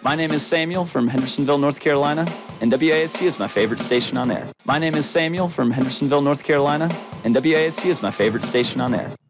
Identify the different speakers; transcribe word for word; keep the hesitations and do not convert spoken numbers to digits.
Speaker 1: My name is Samuel from Hendersonville, North Carolina, and W A S C is my favorite station on air. My name is Samuel from Hendersonville, North Carolina, and W A S C is my favorite station on air.